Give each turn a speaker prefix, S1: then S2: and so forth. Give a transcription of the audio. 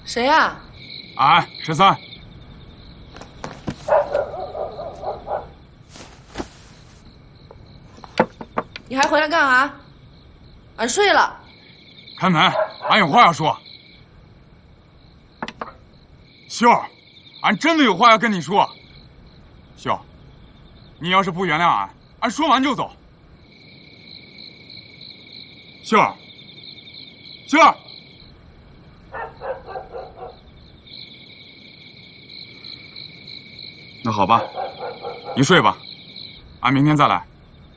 S1: 谁呀？
S2: 俺13。
S1: 你还回来干啥？俺睡了。
S2: 开门，俺有话要说。秀儿，俺真的有话要跟你说。秀，你要是不原谅俺，俺说完就走。秀儿，秀儿。那好吧，你睡吧，俺明天再来。